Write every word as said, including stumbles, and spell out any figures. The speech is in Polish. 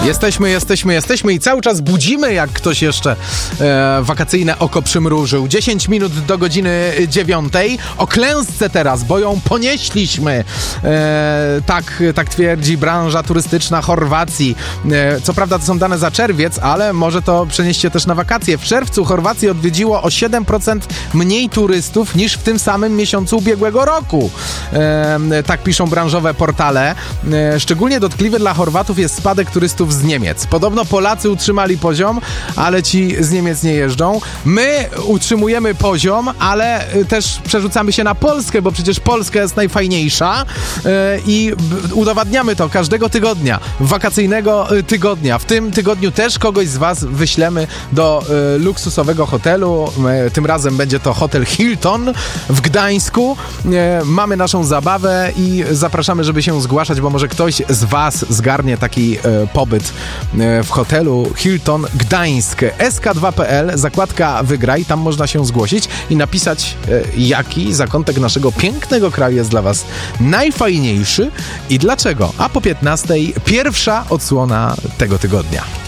Jesteśmy, jesteśmy, jesteśmy i cały czas budzimy, jak ktoś jeszcze e, wakacyjne oko przymrużył. dziesięć minut do godziny dziewiątej. O klęsce teraz, bo ją ponieśliśmy. E, tak, tak twierdzi branża turystyczna Chorwacji. E, co prawda to są dane za czerwiec, ale może to przenieście też na wakacje. W czerwcu Chorwację odwiedziło o siedem procent mniej turystów niż w tym samym miesiącu ubiegłego roku. E, tak piszą branżowe portale. E, szczególnie dotkliwy dla Chorwatów jest spadek turystów z Niemiec. Podobno Polacy utrzymali poziom, ale ci z Niemiec nie jeżdżą. My utrzymujemy poziom, ale też przerzucamy się na Polskę, bo przecież Polska jest najfajniejsza yy, i udowadniamy to każdego tygodnia, wakacyjnego tygodnia. W tym tygodniu też kogoś z was wyślemy do yy, luksusowego hotelu. Yy, tym razem będzie to hotel Hilton w Gdańsku. Yy, mamy naszą zabawę i zapraszamy, żeby się zgłaszać, bo może ktoś z was zgarnie taki yy, pobyt w hotelu Hilton Gdańsk. S K dwa kropka P L, zakładka Wygraj, tam można się zgłosić i napisać, jaki zakątek naszego pięknego kraju jest dla was najfajniejszy i dlaczego. A po piętnastej pierwsza odsłona tego tygodnia.